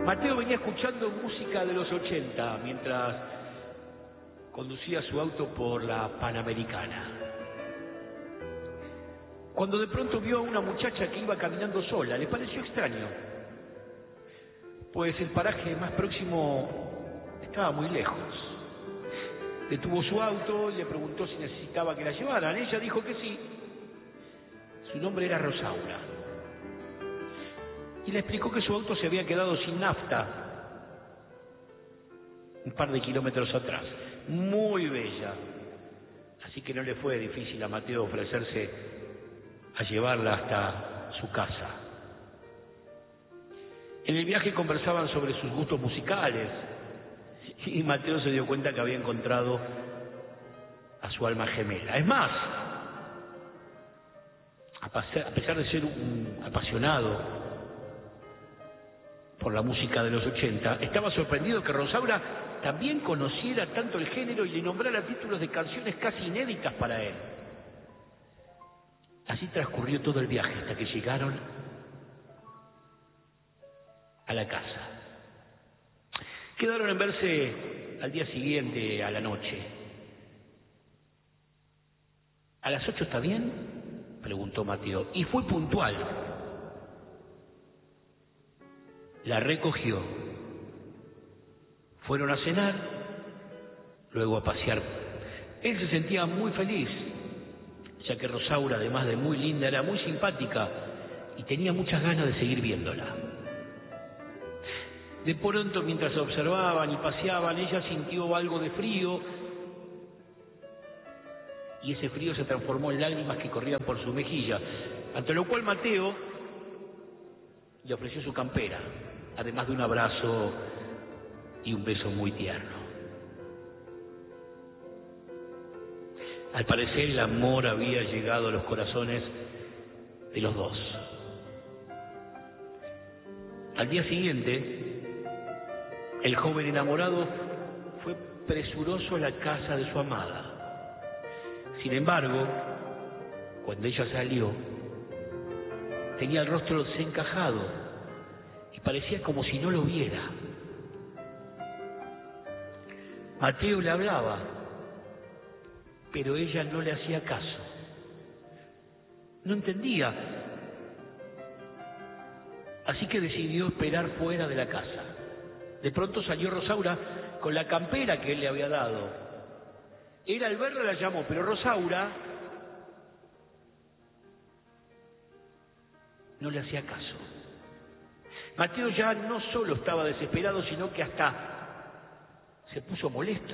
Mateo venía escuchando música de los 80 mientras conducía su auto por la Panamericana. Cuando de pronto vio a una muchacha que iba caminando sola, le pareció extraño, pues el paraje más próximo estaba muy lejos. Detuvo su auto y le preguntó si necesitaba que la llevaran. Ella dijo que sí. Su nombre era Rosaura. Y le explicó que su auto se había quedado sin nafta un par de kilómetros atrás. Muy bella. Así que no le fue difícil a Mateo ofrecerse a llevarla hasta su casa. En el viaje conversaban sobre sus gustos musicales y Mateo se dio cuenta que había encontrado a su alma gemela. Es más, a pesar de ser un apasionado por la música de los 80, estaba sorprendido que Rosaura también conociera tanto el género y le nombrara títulos de canciones casi inéditas para él. Así transcurrió todo el viaje hasta que llegaron a la casa. Quedaron en verse al día siguiente, a la noche. ¿A las 8 está bien?, preguntó Mateo, y fue puntual. La recogió. Fueron a cenar, luego a pasear. Él se sentía muy feliz, ya que Rosaura, además de muy linda, era muy simpática y tenía muchas ganas de seguir viéndola. De pronto, mientras se observaban y paseaban, ella sintió algo de frío y ese frío se transformó en lágrimas que corrían por su mejilla, ante lo cual Mateo le ofreció su campera, además de un abrazo y un beso muy tierno. Al parecer el amor había llegado a los corazones de los dos. Al día siguiente, el joven enamorado fue presuroso a la casa de su amada. Sin embargo, cuando ella salió, tenía el rostro desencajado y parecía como si no lo viera. Mateo le hablaba, pero ella no le hacía caso. No entendía, así que decidió esperar fuera de la casa. De pronto salió Rosaura con la campera que él le había dado. Él al verla la llamó, pero Rosaura no le hacía caso. Mateo ya no solo estaba desesperado, sino que hasta se puso molesto.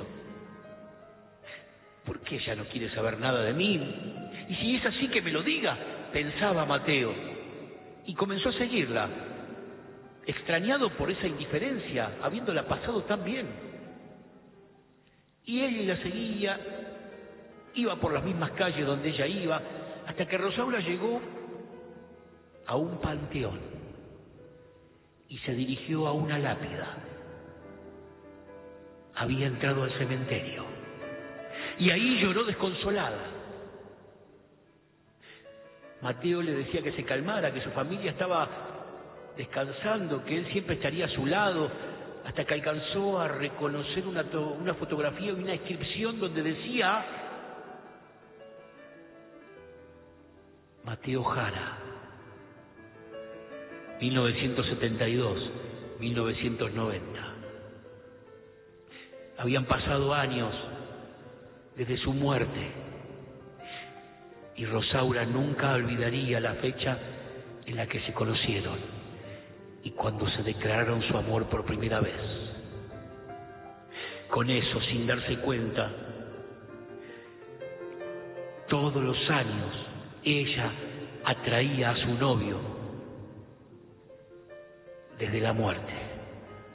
¿Por qué ella no quiere saber nada de mí? Y si es así, que me lo diga, pensaba Mateo. Y comenzó a seguirla, extrañado por esa indiferencia, habiéndola pasado tan bien. Y él la seguía, iba por las mismas calles donde ella iba, hasta que Rosaura llegó a un panteón y se dirigió a una lápida. Había entrado al cementerio y ahí lloró desconsolada. Mateo le decía que se calmara, que su familia estaba descansando, que él siempre estaría a su lado, hasta que alcanzó a reconocer una fotografía y una inscripción donde decía Mateo Jara, 1972-1990. Habían pasado años desde su muerte y Rosaura nunca olvidaría la fecha en la que se conocieron y cuando se declararon su amor por primera vez. Con eso, sin darse cuenta, todos los años ella atraía a su novio desde la muerte.